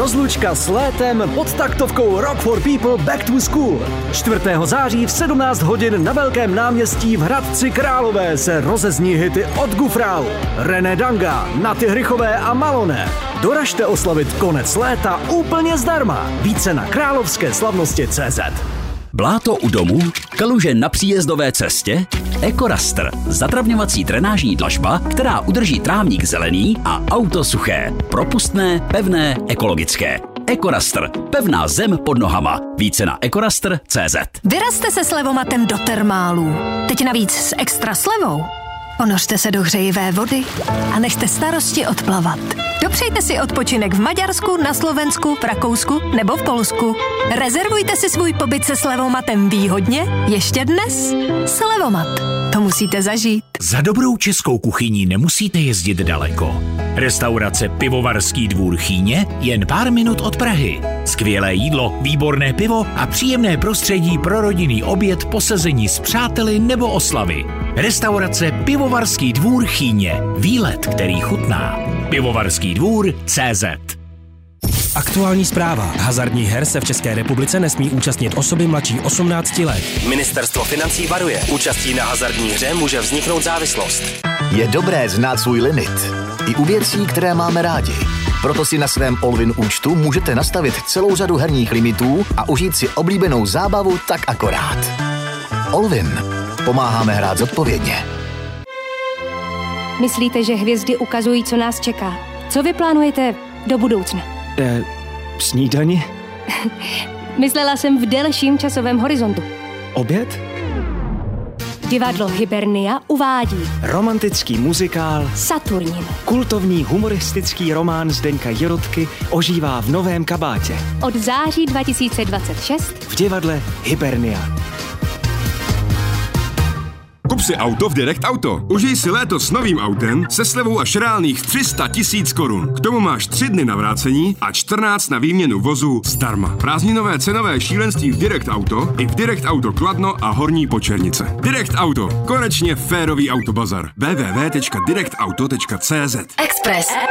Rozlučka s létem pod taktovkou Rock for People Back to School. 4. září v 17 hodin na Velkém náměstí v Hradci Králové se rozezní hity od Gufrálu, René Danga, Naty Hrychové a Malone. Doražte oslavit konec léta úplně zdarma. Více na královskéslavnosti.cz. Bláto u domu, kaluže na příjezdové cestě, EcoRaster, zatravňovací drenážní dlažba, která udrží trávník zelený a auto suché, propustné, pevné, ekologické. EcoRaster, pevná zem pod nohama. Více na EcoRaster.cz. Vyrazte se slevomatem do termálů. Teď navíc s extra slevou. Ponořte se do hřejivé vody a nechte starosti odplavat. Dopřejte si odpočinek v Maďarsku, na Slovensku, v Rakousku nebo v Polsku. Rezervujte si svůj pobyt se slevomatem výhodně ještě dnes. Slevomat. To musíte zažít. Za dobrou českou kuchyní nemusíte jezdit daleko. Restaurace Pivovarský dvůr Chýně jen pár minut od Prahy. Skvělé jídlo, výborné pivo a příjemné prostředí pro rodinný oběd, posezení s přáteli nebo oslavy. Restaurace Pivovarský dvůr Chýně. Výlet, který chutná. Pivovarský dvůr.cz. Aktuální zpráva. Hazardních her se v České republice nesmí účastnit osoby mladší 18 let. Ministerstvo financí varuje. Účastí na hazardní hře může vzniknout závislost. Je dobré znát svůj limit. I u věcí, které máme rádi. Proto si na svém Allwin účtu můžete nastavit celou řadu herních limitů a užít si oblíbenou zábavu tak akorát. Allwin. Pomáháme hrát zodpovědně. Myslíte, že hvězdy ukazují, co nás čeká? Co vy plánujete do budoucna? Snídani? Myslela jsem v delším časovém horizontu. Oběd? Divadlo Hibernia uvádí Romantický muzikál Saturnin. Kultovní humoristický román Zdeňka Jirotky ožívá v Novém kabátě. Od září 2026 v divadle Hibernia. Kup si auto v Direct Auto. Užij si léto s novým autem se slevou až reálných 300 000 korun. K tomu máš 3 dny na vrácení a 14 na výměnu vozu zdarma. Prázdninové cenové šílenství v Direct Auto i v Direct Auto Kladno a Horní Počernice. Direct Auto. Konečně férový autobazar. www.directauto.cz. Express.